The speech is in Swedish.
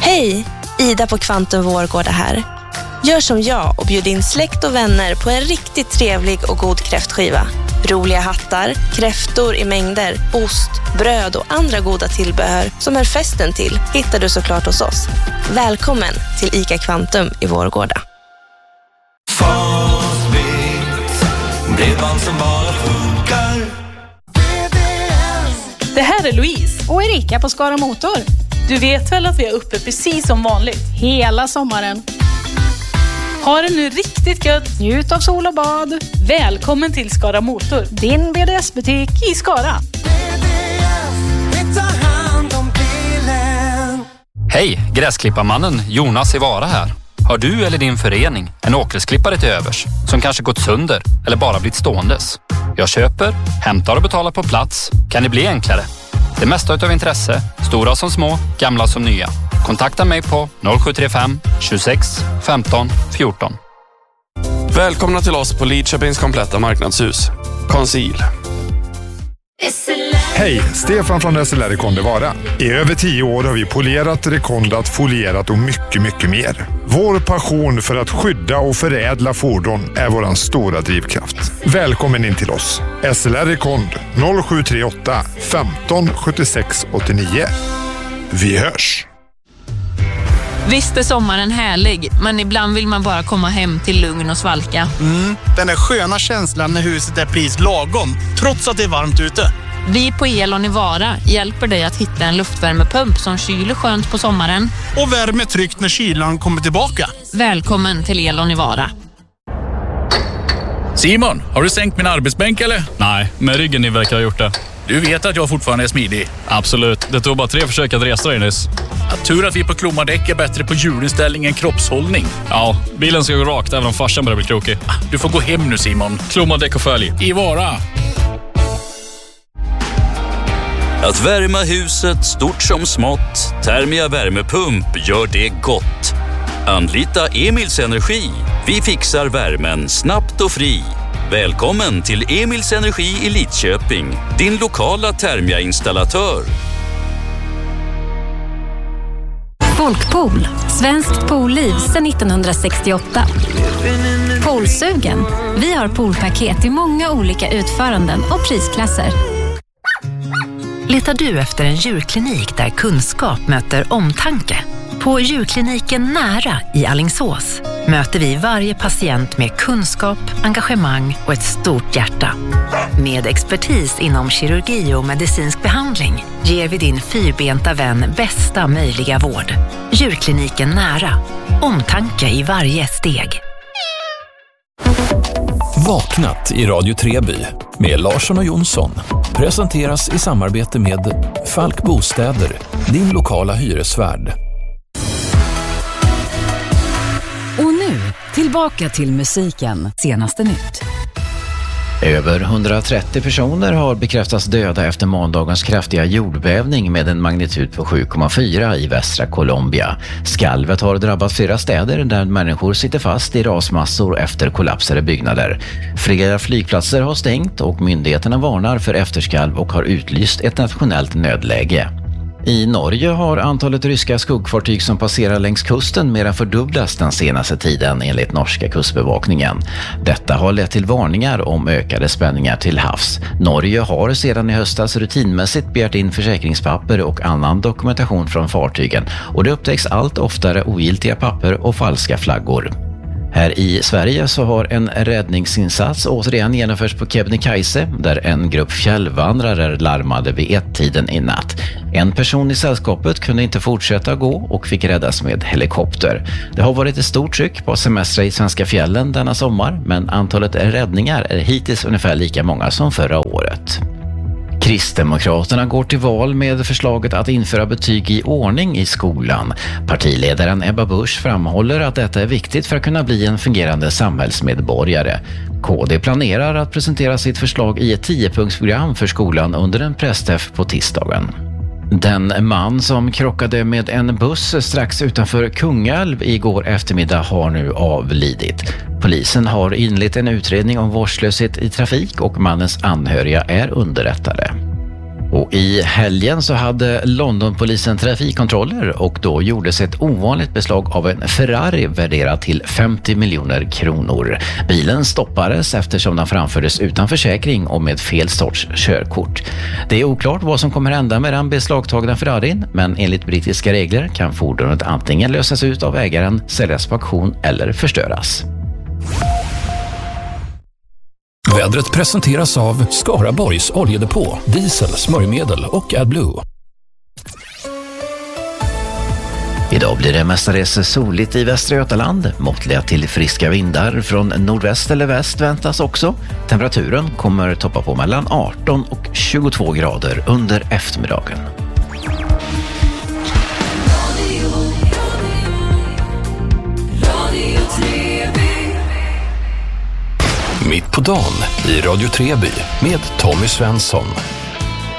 Hej, Ida på Kvantum Vårgårda här. Gör som jag och bjud in släkt och vänner på en riktigt trevlig och god kräftskiva. Roliga hattar, kräftor i mängder, ost, bröd och andra goda tillbehör som är festen till hittar du såklart hos oss. Välkommen till ICA Kvantum i Vårgårda. Bredband som bara funkar. Det här är Louise och Erika på Skara Motor. Du vet väl att vi är uppe precis som vanligt hela sommaren. Ha det nu riktigt gött. Njut av sol och bad. Välkommen till Skara Motor, din BDS-butik i Skara. Hej, gräsklipparmannen Jonas i Vara här. Har du eller din förening en åkgräsklippare till övers som kanske gått sönder eller bara blivit ståendes? Jag köper, hämtar och betalar på plats. Kan det bli enklare? Det mesta utav intresse, stora som små, gamla som nya. Kontakta mig på 0735 26 15 14. Välkomna till oss på Lidköpings kompletta marknadshus. Conceal. Hej, Stefan från SLR Rekonde Vara. I över 10 år har vi polerat, rekondat, folierat och mycket mer. Vår passion för att skydda och förädla fordon är våran stora drivkraft. Välkommen in till oss. SLR Rekond 0738 15 76 89. Vi hörs! Visst är sommaren härlig, men ibland vill man bara komma hem till lugn och svalka. Den där sköna känslan när huset är pris lagom, trots att det är varmt ute. Vi på Elon i Vara hjälper dig att hitta en luftvärmepump som kyler skönt på sommaren. Och värmer tryggt när kylan kommer tillbaka. Välkommen till Elon i Vara. Simon, har du sänkt min arbetsbänk eller? Nej, men ryggen ni verkar ha gjort det. Du vet att jag fortfarande är smidig. Absolut, det tog bara 3 försök att resa dig nyss. Tur att vi på Klomadäck är bättre på hjulinställning än kroppshållning. Ja, bilen ska gå rakt även om farsan börjar bli krokig. Du får gå hem nu Simon. Klomadäck och följ. I Vara. Att värma huset stort som smått. Thermia värmepump gör det gott. Anlita Emils Energi. Vi fixar värmen snabbt och fri. Välkommen till Emils Energi i Lidköping. Din lokala Thermia-installatör. Folkpool. Svenskt poolliv sedan 1968. Poolsugen. Vi har poolpaket i många olika utföranden och prisklasser. Letar du efter en djurklinik där kunskap möter omtanke? På djurkliniken Nära i Alingsås möter vi varje patient med kunskap, engagemang och ett stort hjärta. Med expertis inom kirurgi och medicinsk behandling ger vi din fyrbenta vän bästa möjliga vård. Djurkliniken Nära. Omtanke i varje steg. Vaknat i Radio Treby med Larsson och Jonsson presenteras i samarbete med Falk Bostäder, din lokala hyresvärd. Och nu, tillbaka till musiken. Senaste nytt. Över 130 personer har bekräftats döda efter måndagens kraftiga jordbävning med en magnitud på 7,4 i västra Colombia. Skalvet har drabbat flera städer där människor sitter fast i rasmassor efter kollapsade byggnader. Flera flygplatser har stängt och myndigheterna varnar för efterskalv och har utlyst ett nationellt nödläge. I Norge har antalet ryska skuggfartyg som passerar längs kusten mer än fördubblats den senaste tiden enligt norska kustbevakningen. Detta har lett till varningar om ökade spänningar till havs. Norge har sedan i höstas rutinmässigt begärt in försäkringspapper och annan dokumentation från fartygen och det upptäcks allt oftare ogiltiga papper och falska flaggor. Här i Sverige så har en räddningsinsats återigen genomförts på Kebnekaise där en grupp fjällvandrare larmade vid 1-tiden i natt. En person i sällskapet kunde inte fortsätta gå och fick räddas med helikopter. Det har varit ett stort tryck på semester i svenska fjällen denna sommar men antalet räddningar är hittills ungefär lika många som förra året. Kristdemokraterna går till val med förslaget att införa betyg i ordning i skolan. Partiledaren Ebba Busch framhåller att detta är viktigt för att kunna bli en fungerande samhällsmedborgare. KD planerar att presentera sitt förslag i ett 10-punktsprogram för skolan under en pressträff på tisdagen. Den man som krockade med en buss strax utanför Kungälv igår eftermiddag har nu avlidit. Polisen har inlett en utredning om vårdslöshet i trafik och mannens anhöriga är underrättade. Och i helgen så hade Londonpolisen trafikkontroller och då gjordes ett ovanligt beslag av en Ferrari värderad till 50 miljoner kronor. Bilen stoppades eftersom den framfördes utan försäkring och med fel sorts körkort. Det är oklart vad som kommer hända med den beslagtagna Ferrarin, men enligt brittiska regler kan fordonet antingen lösas ut av ägaren, säljas på auktion eller förstöras. Vädret presenteras av Skaraborgs oljedepå, diesel, smörjmedel och AdBlue. Idag blir det mestadels soligt i Västra Götaland. Måttliga till friska vindar från nordväst eller väst väntas också. Temperaturen kommer toppa på mellan 18 och 22 grader under eftermiddagen. Mitt på dagen i Radio Treby med Tommy Svensson.